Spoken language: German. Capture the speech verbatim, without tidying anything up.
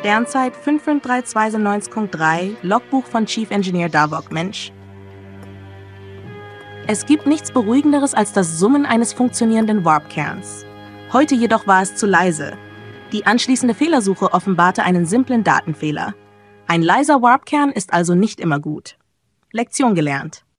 Sternzeit fünf fünf drei zwei neun Punkt drei, Logbuch von Chief Engineer Davok, Mensch. Es gibt nichts Beruhigenderes als das Summen eines funktionierenden Warp-Kerns. Heute jedoch war es zu leise. Die anschließende Fehlersuche offenbarte einen simplen Datenfehler. Ein leiser Warp-Kern ist also nicht immer gut. Lektion gelernt.